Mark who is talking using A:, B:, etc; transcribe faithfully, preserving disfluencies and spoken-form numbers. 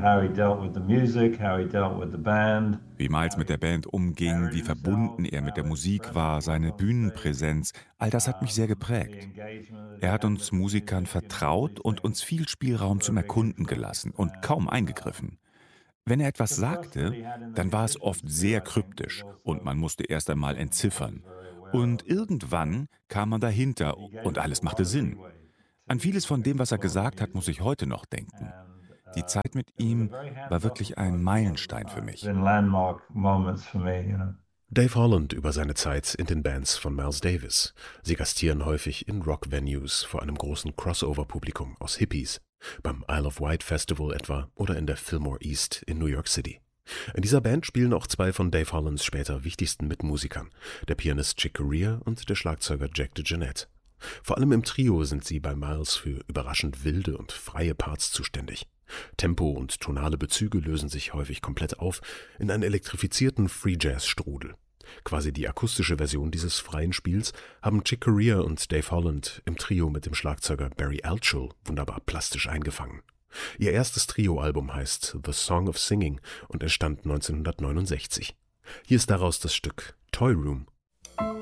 A: Wie Miles mit der Band umging, wie verbunden er mit der Musik war, seine Bühnenpräsenz, all das hat mich sehr geprägt. Er hat uns Musikern vertraut und uns viel Spielraum zum Erkunden gelassen und kaum eingegriffen. Wenn er etwas sagte, dann war es oft sehr kryptisch und man musste erst einmal entziffern. Und irgendwann kam man dahinter und alles machte Sinn. An vieles von dem, was er gesagt hat, muss ich heute noch denken. Die Zeit mit ihm war wirklich ein Meilenstein für mich.
B: Dave Holland über seine Zeit in den Bands von Miles Davis. Sie gastieren häufig in Rock-Venues vor einem großen Crossover-Publikum aus Hippies, beim Isle of Wight Festival etwa oder in der Fillmore East in New York City. In dieser Band spielen auch zwei von Dave Hollands später wichtigsten Mitmusikern, der Pianist Chick Corea und der Schlagzeuger Jack DeJohnette. Vor allem im Trio sind sie bei Miles für überraschend wilde und freie Parts zuständig. Tempo und tonale Bezüge lösen sich häufig komplett auf in einen elektrifizierten Free-Jazz-Strudel. Quasi die akustische Version dieses freien Spiels haben Chick Corea und Dave Holland im Trio mit dem Schlagzeuger Barry Altschul wunderbar plastisch eingefangen. Ihr erstes Trio-Album heißt The Song of Singing und entstand neunzehnhundertneunundsechzig. Hier ist daraus das Stück Toy Room.